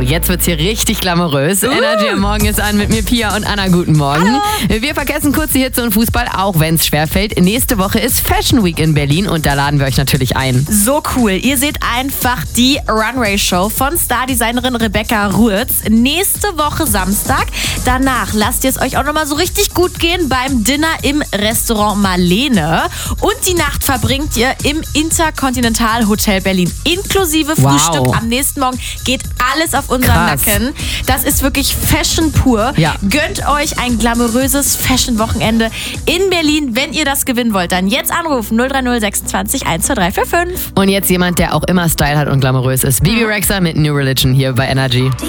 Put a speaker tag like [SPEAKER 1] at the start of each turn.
[SPEAKER 1] jetzt wird's hier richtig glamourös. Energy am Morgen ist an mit mir, Pia und Anna. Guten Morgen.
[SPEAKER 2] Hallo.
[SPEAKER 1] Wir vergessen kurz die Hitze und Fußball, auch wenn es schwerfällt. Nächste Woche ist Fashion Week in Berlin und da laden wir euch natürlich ein.
[SPEAKER 2] So cool. Ihr seht einfach die Runway-Show von Stardesignerin Rebecca Ruetz. Nächste Woche Samstag. Danach lasst ihr es euch auch nochmal so richtig gut gehen beim Dinner im Restaurant Marlene. Und die Nacht verbringt ihr im Intercontinental Hotel Berlin. Inklusive Frühstück.
[SPEAKER 1] Wow.
[SPEAKER 2] Am nächsten Morgen geht alles auf unseren
[SPEAKER 1] Krass.
[SPEAKER 2] Nacken. Das ist wirklich Fashion pur.
[SPEAKER 1] Ja.
[SPEAKER 2] Gönnt euch ein glamouröses Fashion-Wochenende in Berlin. Wenn ihr das gewinnen wollt, dann jetzt anrufen 030 26 12345.
[SPEAKER 1] Und jetzt jemand, der auch immer Style hat und glamourös ist. Bibi Rexha mit New Religion hier bei Energy.